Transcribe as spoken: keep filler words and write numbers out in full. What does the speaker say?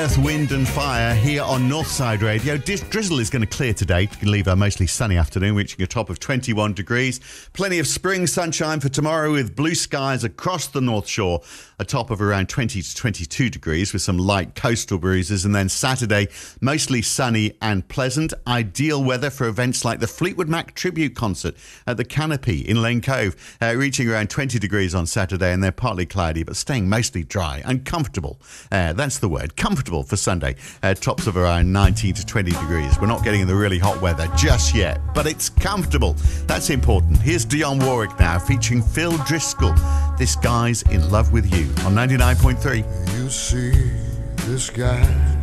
Earth, Wind and Fire here on Northside Radio. Dis- drizzle is going to clear today. You can leave a mostly sunny afternoon, reaching a top of twenty-one degrees. Plenty of spring sunshine for tomorrow with blue skies across the North Shore. A top of around twenty to twenty-two degrees with some light coastal breezes. And then Saturday, mostly sunny and pleasant. Ideal weather for events like the Fleetwood Mac tribute concert at the Canopy in Lane Cove. Uh, reaching around twenty degrees on Saturday, and they're partly cloudy, but staying mostly dry and comfortable. Uh, that's the word, comfortable for Sunday. Uh, tops of around nineteen to twenty degrees. We're not getting in the really hot weather just yet, but it's comfortable. That's important. Here's Dionne Warwick now, featuring Phil Driscoll. This Guy's in Love with You on ninety-nine point three. You see this guy